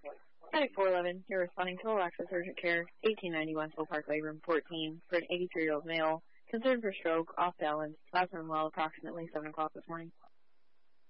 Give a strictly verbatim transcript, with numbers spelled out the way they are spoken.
Medic four eleven, you're responding to all access urgent care, eighteen ninety Wentzville Parkway, room fourteen, for an eighty-three-year-old male, concerned for stroke, off balance, last known well approximately seven o'clock this morning.